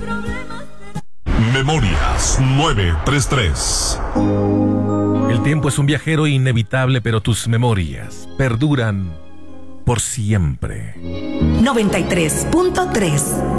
Memorias 933. El tiempo es un viajero inevitable, pero tus memorias perduran por siempre. 93.3